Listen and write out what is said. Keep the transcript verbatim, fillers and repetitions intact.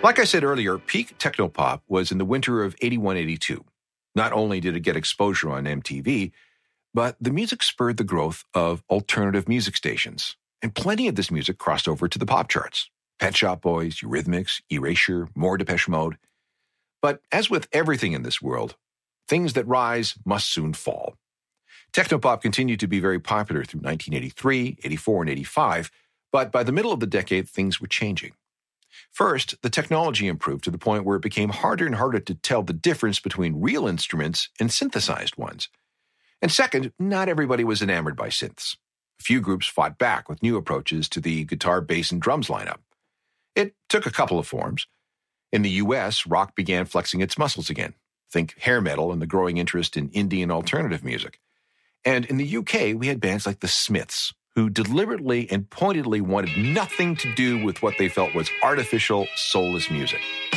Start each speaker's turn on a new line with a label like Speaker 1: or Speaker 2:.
Speaker 1: Like I said earlier, peak technopop was in the winter of eighty-one eighty-two. Not only did it get exposure on M T V, but the music spurred the growth of alternative music stations. And plenty of this music crossed over to the pop charts. Pet Shop Boys, Eurythmics, Erasure, more Depeche Mode. But as with everything in this world, things that rise must soon fall. Technopop continued to be very popular through nineteen eighty-three, eighty-four, and eighty-five, but by the middle of the decade, things were changing. First, the technology improved to the point where it became harder and harder to tell the difference between real instruments and synthesized ones. And second, not everybody was enamored by synths. A few groups fought back with new approaches to the guitar, bass, and drums lineup. It took a couple of forms. In the U S, rock began flexing its muscles again. Think hair metal and the growing interest in indie and alternative music. And in the U K, we had bands like the Smiths, who deliberately and pointedly wanted nothing to do with what they felt was artificial, soulless music.